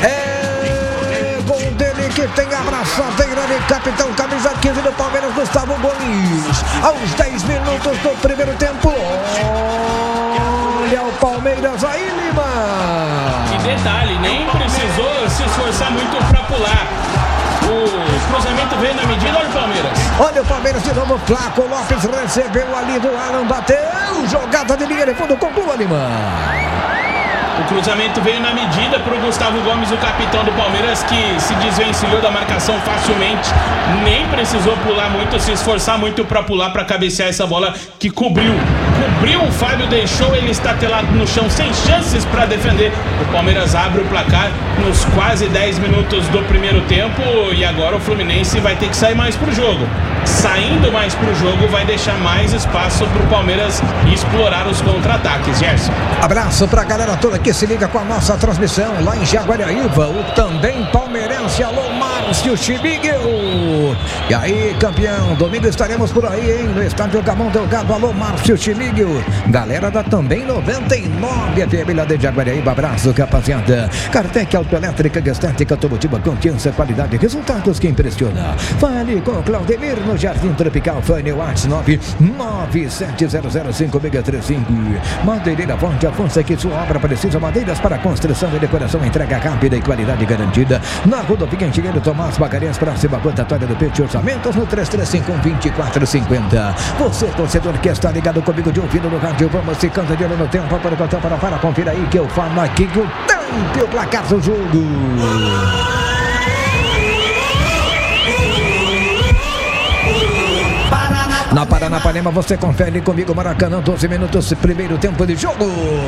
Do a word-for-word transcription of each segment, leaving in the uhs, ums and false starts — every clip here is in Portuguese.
É gol dele que tem abraçadeira de capitão, camisa quinze do Palmeiras, Gustavo Gomes. Aos dez minutos do primeiro tempo. Olha o Palmeiras aí, Lima. E detalhe, nem precisou se esforçar muito pra pular. O cruzamento veio na medida, olha o Palmeiras. Olha o Palmeiras de novo, Flaco Lopes recebeu ali do Alan, bateu, jogada de linha de fundo, conclua, Lima. O cruzamento veio na medida para o Gustavo Gomes, o capitão do Palmeiras, que se desvencilhou da marcação facilmente. Nem precisou pular muito, se esforçar muito para pular, para cabecear essa bola que cobriu. Cobriu, o Fábio deixou ele estatelado no chão, sem chances para defender. O Palmeiras abre o placar nos quase dez minutos do primeiro tempo. E agora o Fluminense vai ter que sair mais pro jogo. Saindo mais pro jogo, vai deixar mais espaço pro Palmeiras explorar os contra-ataques. Gerson. Abraço pra galera toda que se liga com a nossa transmissão lá em Jaguariúva. O também palmeirense, alô Márcio Chimiguel. E aí, campeão, domingo estaremos por aí, hein, no estádio Gamão Delgado. Alô Márcio Chimiguel. Galera da também noventa e nove F M lá de Jaguariúva. Abraço, rapaziada. Cartec Autoelétrica, estética automotiva, confiança, qualidade, resultados que impressiona. Fale com o Claudemir no Jardim Tropical. Fone WhatsApp nove nove sete zero zero cinco seis três cinco. Madeireira Forte Afonso, que sua obra precisa madeiras para construção e decoração, entrega rápida e qualidade garantida. Na rodovia Engenheiro Tomás Bagarés, próxima rotatória do Peixe, orçamentos no três três cinco um, dois quatro cinco zero. Você, torcedor que está ligado comigo de ouvido no rádio, vamos ficando de olho no tempo para contar para para conferir aí que eu falo aqui que o tempo e o placar do jogo. Na Paranapanema você confere comigo, Maracanã, doze minutos, primeiro tempo de jogo.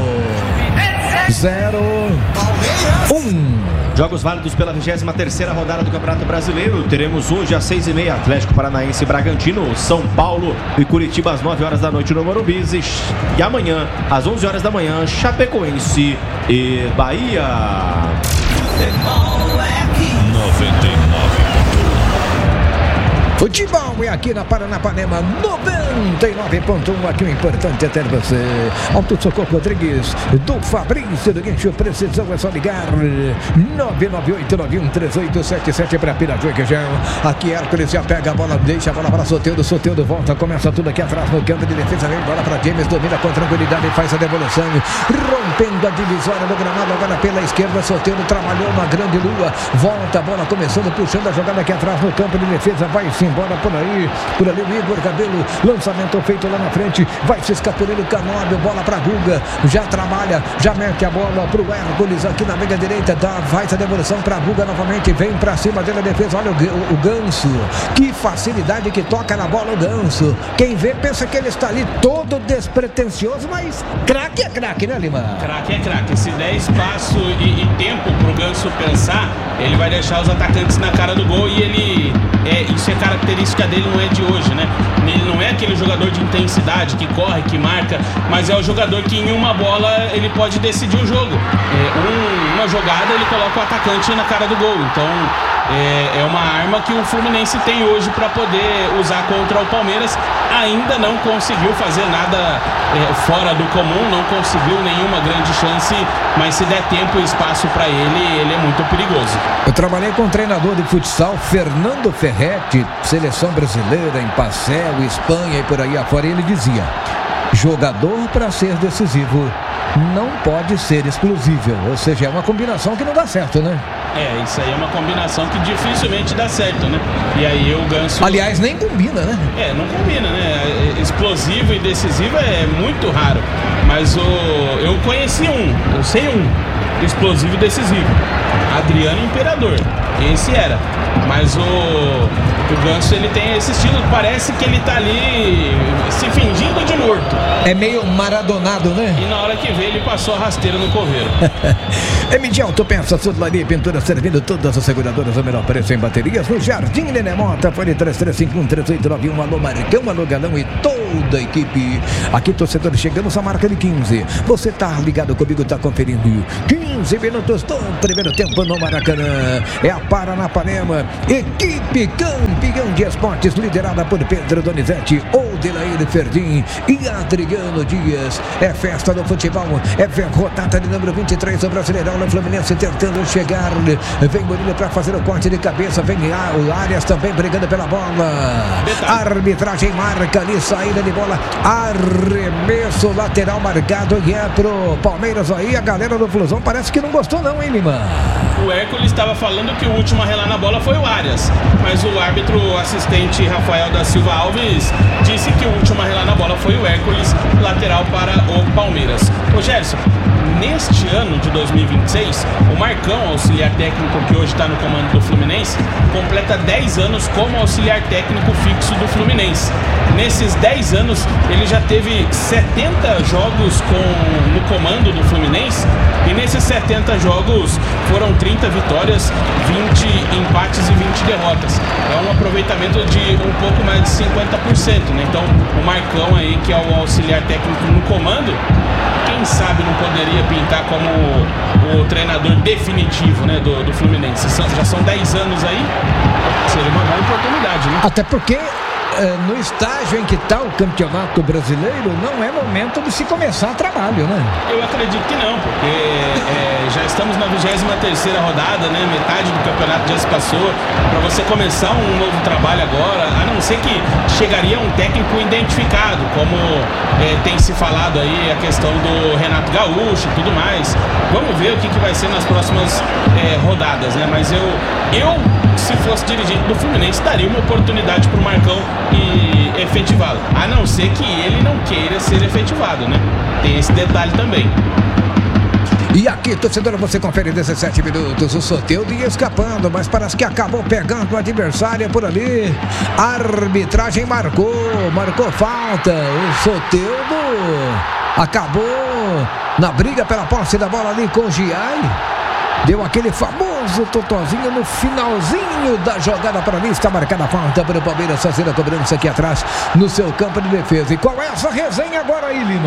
zero um. Jogos válidos pela vigésima terceira rodada do Campeonato Brasileiro. Teremos hoje às seis e meia Atlético Paranaense e Bragantino, São Paulo e Curitiba às nove horas da noite no Morumbi. E amanhã, às onze horas da manhã, Chapecoense e Bahia. noventa e nove. Futebol é aqui na Paranapanema noventa e nove ponto um. Aqui o importante é ter você. Auto Socorro Rodrigues, do Fabrício do Guincho. Precisão é só ligar nove nove oito nove um três oito sete sete para Piraju e Queijão. Aqui Hércules já pega a bola, deixa a bola para Soteldo. Soteldo volta, começa tudo aqui atrás no campo de defesa. Vem bola para James, domina com tranquilidade e faz a devolução. Rompendo a divisória do gramado agora pela esquerda. Soteldo trabalhou na grande lua. Volta a bola, começando, puxando a jogada aqui atrás no campo de defesa. Vai sim. Embora por aí, por ali o Igor Cabelo, lançamento feito lá na frente, vai se escapulando o Canóbio, bola para Guga, já trabalha, já mete a bola pro Hércules aqui na meia direita, dá, vai essa devolução para Guga novamente, vem para cima dele a defesa, olha o, o, o Ganso, que facilidade que toca na bola o Ganso, quem vê pensa que ele está ali todo despretensioso, mas craque é craque, né, Lima? Craque é craque, se der espaço e, e tempo pro Ganso pensar, ele vai deixar os atacantes na cara do gol e ele, é, isso é cara característica dele, não é de hoje, né? Ele não é aquele jogador de intensidade que corre, que marca, mas é o jogador que em uma bola ele pode decidir o jogo. É, um, uma jogada ele coloca o atacante na cara do gol. Então é, é uma arma que o Fluminense tem hoje para poder usar contra o Palmeiras. Ainda não conseguiu fazer nada é, fora do comum, não conseguiu nenhuma grande chance, mas se der tempo e espaço para ele, ele é muito perigoso. Eu trabalhei com um treinador de futsal, Fernando Ferretti, seleção brasileira em Passel, Espanha e por aí afora, ele dizia: jogador para ser decisivo não pode ser explosível, ou seja, é uma combinação que não dá certo, né? É, isso aí é uma combinação que dificilmente dá certo, né? E aí o Ganso... Aliás, nem combina, né? É, não combina, né? Explosivo e decisivo é muito raro, mas o... eu conheci um, eu sei um, explosivo e decisivo, Adriano Imperador, esse era, mas o... o Ganso, ele tem esse estilo, parece que ele tá ali se fingindo de morto. É meio maradonado, né? E na hora que vê, ele passou a rasteira no coveiro. M D Autopeças, Sudlari, pintura servindo todas as seguradoras, o melhor preço em baterias no Jardim Nenemota. Fone três três cinco um três oito nove um. Alô Marcão, alô Galão e toda a equipe. Aqui, torcedores, chegamos à marca de quinze. Você tá ligado comigo, tá conferindo quinze minutos do primeiro tempo no Maracanã. É a Paranapanema, equipe campeão de esportes, liderada por Pedro Donizete, ou Adelaide Ferdim e Adriano Dias. É festa do futebol, é rodada de número vinte e três do Brasileirão. O Fluminense tentando chegar. Vem Murilo para fazer o corte de cabeça. Vem o Arias também brigando pela bola. Arbitragem marca ali, saída de bola. Arremesso lateral marcado e é pro Palmeiras aí. A galera do Flusão parece que não gostou não, hein, Lima? O Hércules estava falando que o último a relar na bola foi o Arias, mas o árbitro assistente Rafael da Silva Alves disse que o último a relar na bola foi o Hércules, lateral para o Palmeiras. Ô Gerson, neste ano de dois mil e vinte e seis, o Marcão, auxiliar técnico que hoje está no comando do Fluminense, completa dez anos como auxiliar técnico fixo do Fluminense. Nesses dez anos, ele já teve setenta jogos com, no comando do Fluminense, e nesses setenta jogos foram trinta vitórias, vinte empates e vinte derrotas. É um aproveitamento de um pouco mais de cinquenta por cento, né? Então, o Marcão aí, que é o auxiliar técnico no comando, quem sabe não poderia pintar como o, o treinador definitivo, né, do, do Fluminense. São, já são dez anos aí, seria uma boa oportunidade, né? Até porque é, no estágio em que está o Campeonato Brasileiro, não é momento de se começar trabalho, né? Eu acredito que não, porque é, já estamos na vigésima terceira rodada, né? Metade do campeonato já se passou. Para você começar um novo trabalho agora, a não ser que chegaria um técnico identificado, como é, tem se falado aí a questão do Renato Gaúcho e tudo mais. Vamos ver o que, que vai ser nas próximas é, rodadas, né? Mas eu, eu, se fosse dirigente do Fluminense, daria uma oportunidade para o Marcão e efetivá-lo, a não ser que ele não queira ser efetivado, né? Tem esse detalhe também. E aqui, torcedor, você confere dezessete minutos. O Soteldo ia escapando, mas parece que acabou pegando o adversário por ali. A arbitragem marcou, marcou falta. O Soteldo acabou na briga pela posse da bola ali com o Giai. Deu aquele famoso totozinho no finalzinho da jogada para ali. Está marcada a falta para o Palmeiras fazer a cobrança aqui atrás no seu campo de defesa. E qual é essa resenha agora aí, Lima?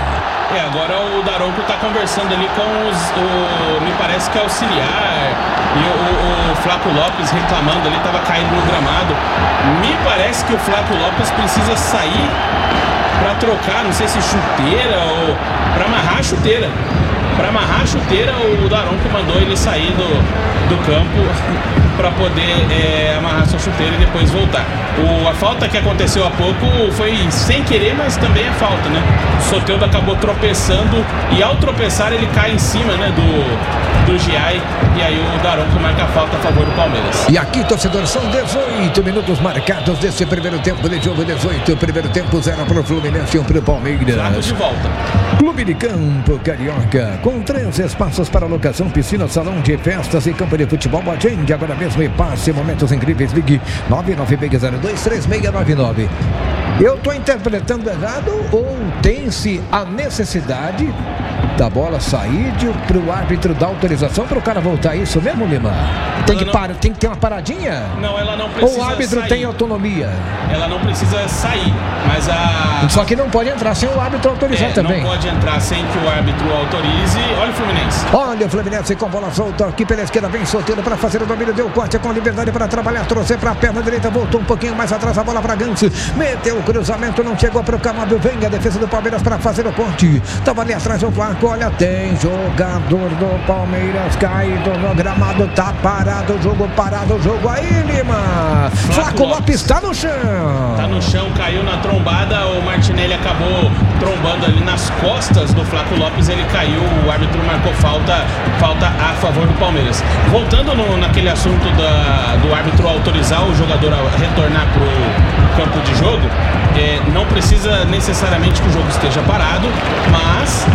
É, agora o Daronco está conversando ali com os, o, me parece que é auxiliar, e o, o, o Flaco Lopes reclamando ali, estava caindo no gramado. Me parece que o Flaco Lopes precisa sair para trocar, não sei se chuteira ou para amarrar a chuteira. Para amarrar a chuteira, o Daronco mandou ele sair do, do campo para poder é, amarrar sua chuteira e depois voltar. O, a falta que aconteceu há pouco foi sem querer, mas também é falta, né? O Soteldo acabou tropeçando e ao tropeçar ele cai em cima, né, do, do Giai, e aí o Daronco marca a falta a favor do Palmeiras. E aqui, torcedor, são dezoito minutos marcados desse primeiro tempo de jogo. dezoito, primeiro tempo, zero para o Fluminense e um para o Palmeiras. Flaco de volta. Clube de Campo Carioca, com três espaços para locação, piscina, salão de festas e campo de futebol. Agende agora mesmo e passe momentos incríveis. Ligue nove nove seis zero dois três seis nove nove. Eu estou interpretando errado ou tem-se a necessidade da bola sair para o árbitro dar autorização para o cara voltar? Isso mesmo, Lima? Tem que, não... para, tem que ter uma paradinha? Não, ela não precisa. Ou o árbitro sair. tem autonomia? Ela não precisa sair, mas a... Só que não pode entrar sem o árbitro autorizar é, também. Não pode entrar sem que o árbitro autorize. Olha o Fluminense. Olha o Fluminense com bola solta aqui pela esquerda, vem Soteldo para fazer o domínio, deu corte com liberdade para trabalhar, trouxe para a perna direita, voltou um pouquinho mais atrás, a bola para Ganso, meteu o cruzamento, não chegou para o Camargo, vem a defesa do Palmeiras para fazer o corte, estava ali atrás o Flaco, olha, tem jogador do Palmeiras caído no gramado, tá parado o jogo, parado o jogo aí, Lima. Flaco, Flaco Lopes está no chão. Tá no chão, caiu na trombada, o Martinelli acabou trombando ali nas costas do Flaco Lopes, ele caiu, o árbitro marcou falta, falta a favor do Palmeiras. Voltando no, naquele assunto da, do árbitro autorizar o jogador a retornar pro campo de jogo, é, não precisa necessariamente que o jogo esteja parado, mas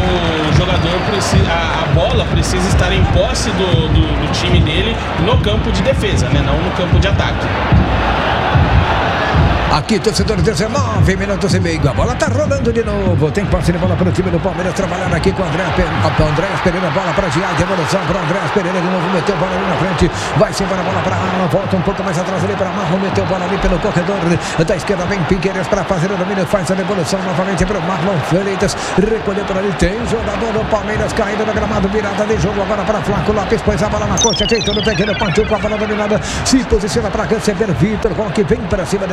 o jogador precisa, a, a bola precisa estar em posse do, do, do time dele no campo de defesa, né? Não no campo de ataque. Aqui, torcedor, dezenove minutos e meio. A bola tá rolando de novo. Tem passe de bola para o time do Palmeiras. Trabalhando aqui com o André, o André Pereira. Bola para Giai. Devolução para o André Pereira. De novo meteu bola ali na frente. Vai sim para a bola para Arma. Volta um pouco mais atrás ali para Marlon. Meteu bola ali pelo corredor da esquerda. Vem Piqueires para fazer o domínio. Faz a devolução novamente para o Marlon Freitas. Recolheu por ali. Tem jogador do Palmeiras caindo no gramado. Virada de jogo agora para Flaco Lopes. Pôs a bola na coxa. Ajeitou no pequeno. Partiu com a bola dominada. Se posiciona para receber Vitor Roque. Vem para cima dele.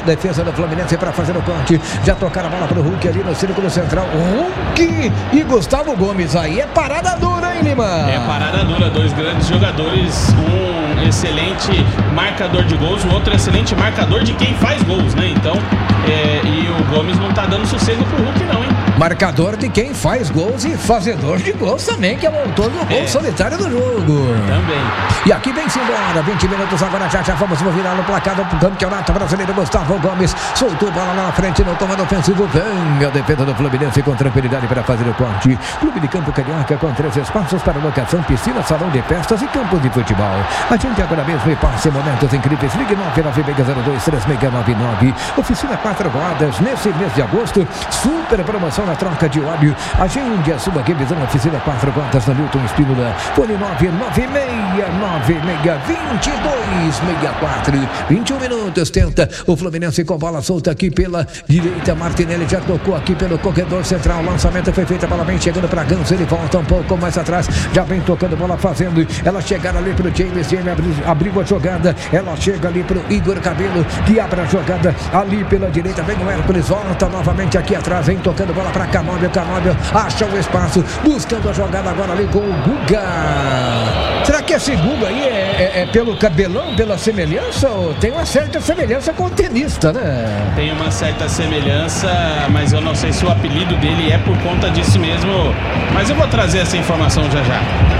defesa do Fluminense para fazer o corte. Já tocaram a bola para o Hulk ali no círculo central. Hulk e Gustavo Gomes. Aí é parada dura, hein, Lima? É parada dura. Dois grandes jogadores. Um excelente marcador de gols, o outro excelente marcador de quem faz gols, né? Então, é, e o Gomes não tá dando sossego pro Hulk, não, hein? Marcador de quem faz gols e fazedor de gols também, que é o autor do gol é. solitário do jogo. Também. E aqui vem-se embora, vinte minutos agora, já já vamos virar no placar do Campeonato Brasileiro. Gustavo Gomes soltou bola lá na frente no comando ofensivo. Vem a defesa do Fluminense com tranquilidade para fazer o corte. Clube de Campo Carioca com três espaços para locação, piscina, salão de festas e campos de futebol. A gente agora mesmo e passe momentos incríveis. Ligue nove nove seis zero dois três seis nove nove. Oficina quatro rodas nesse mês de agosto. Super promoção na troca de óleo. Agende a sua revisão. Oficina quatro rodas na Newton Espínola. Fone nove nove seis nove seis vinte e dois sessenta e quatro. vinte e um minutos. Tenta o Fluminense com bola solta aqui pela direita. Martinelli já tocou aqui pelo corredor central. O lançamento foi feito. A bola vem chegando para Ganso. Ele volta um pouco mais atrás. Já vem tocando bola fazendo. Ela chegar ali para o James. James abriu, abriu a jogada. Ela chega ali para o Igor Cabelo, que abre a jogada ali pela direita. Vem o Hércules. Volta novamente aqui atrás. Vem tocando bola para Canóbio. Canóbio acha o espaço. Buscando a jogada agora ali com o Guga. Será que esse Guga aí é, é, é pelo cabelão, pela semelhança? Ou tem uma certa semelhança com o tenista, né? Tem uma certa semelhança, mas eu não sei se o apelido dele é por conta disso mesmo. Mas eu vou trazer essa informação já já.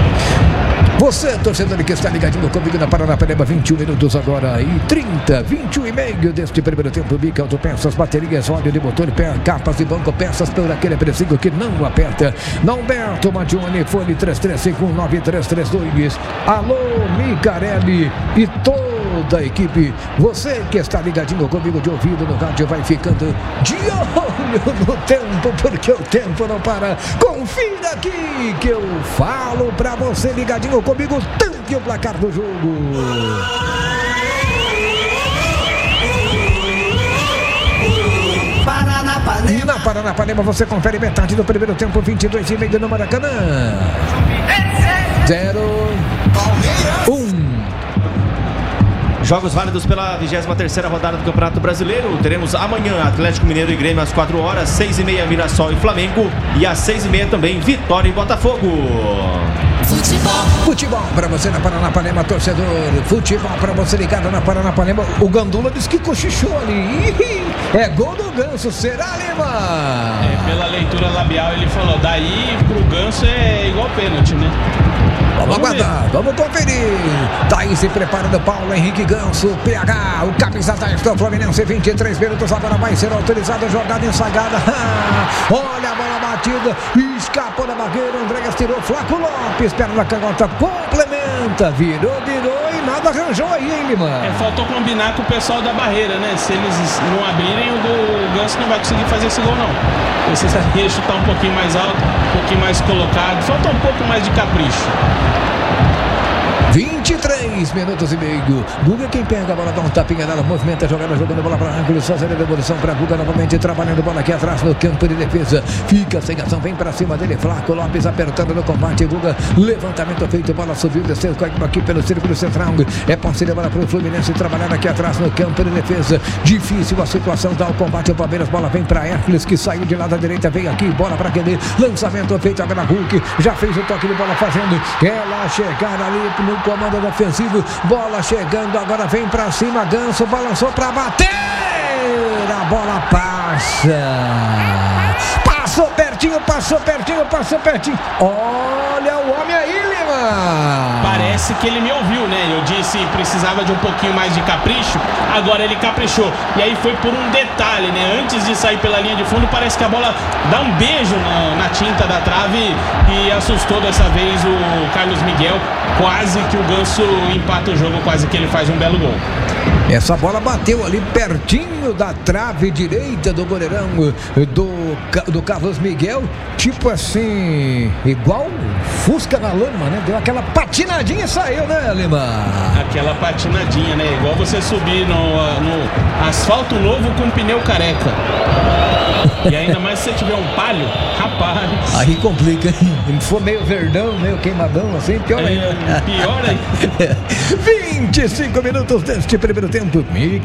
Você, torcedor que está ligadinho comigo na Paranapanema, vinte e um minutos agora e trinta, vinte e um e meio deste primeiro tempo. Bica Autopeças, baterias, óleo de motor, pé, capas de banco, peças por aquele precinho que não aperta. Norberto Madione, fone três três cinco um nove três três dois. Alô, Micarelli e toda a equipe. Você que está ligadinho comigo de ouvido no rádio vai ficando de olho no tempo, porque o tempo não para. Confira aqui que eu falo pra você ligadinho comigo, tanque o placar do jogo. Paranapanema. Na Paranapanema você confere metade do primeiro tempo, vinte e dois e meio no Maracanã. zero um. Jogos válidos pela vigésima terceira rodada do Campeonato Brasileiro. Teremos amanhã Atlético Mineiro e Grêmio às quatro horas, seis e meia Mirassol e Flamengo, e às seis e meia também Vitória e Botafogo. Futebol. Futebol para você na Paranapanema, torcedor. Futebol para você ligado na Paranapanema. O Gandula disse que cochichou ali. É gol do Ganso, será, Lima? É, pela leitura labial ele falou, daí pro Ganso é igual pênalti, né? Vamos, vamos aguardar, ver. Vamos conferir. Daí se preparando Paulo Henrique Ganso, P H, o camisa dez do Fluminense, vinte e três minutos, agora vai ser autorizada a jogada ensagada. Olha a bola batida, escapou da barreira, Andréas tirou, Flaco Lopes, perna na canhota, complementa, virou, virou e nada arranjou aí, hein, Lima? É, faltou combinar com o pessoal da barreira, né? Se eles não abrirem, o Ganso não vai conseguir fazer esse gol, não. Precisaria chutar um pouquinho mais alto, um pouquinho mais colocado, falta um pouco mais de capricho. vinte e três minutos e meio. Guga quem pega a bola, dá um tapinha nela, movimenta a jogada, jogando a bola para Ângulos, fazendo a devolução para Guga novamente, trabalhando bola aqui atrás no campo de defesa. Fica sem ação, vem para cima dele, Flaco Lopes apertando no combate. Guga, levantamento feito, bola subiu, desceu, caiu aqui pelo círculo central. É posse de bola para o Fluminense, trabalhando aqui atrás no campo de defesa. Difícil a situação, dá o combate ao Palmeiras, bola vem para Hércules, que saiu de lá da direita, vem aqui, bola para aquele lançamento feito agora Hulk, já fez o toque de bola fazendo, ela chegar ali no comando ofensivo, bola chegando, agora vem pra cima, Ganso balançou pra bater, a bola passa, passou pertinho, passou pertinho, passou pertinho, olha o homem aí, Lima. Parece que ele me ouviu, né? Eu disse que precisava de um pouquinho mais de capricho, agora ele caprichou, e aí foi por um detalhe, né? Antes de sair pela linha de fundo, parece que a bola dá um beijo na, na tinta da trave e assustou dessa vez o Carlos Miguel, quase que o Ganso empata o jogo, quase que ele faz um belo gol. Essa bola bateu ali pertinho da trave direita do goleirão do, do Carlos Miguel, tipo assim, igual Fusca na lama, né? Deu aquela patinadinha e saiu, né, Lima? Aquela patinadinha, né? Igual você subir no, no asfalto novo com pneu careca. E ainda mais se você tiver um palio, rapaz. Aí complica, hein? Se for meio verdão, meio queimadão, assim, pior ainda. É, pior ainda. vinte e cinco minutos deste primeiro tempo.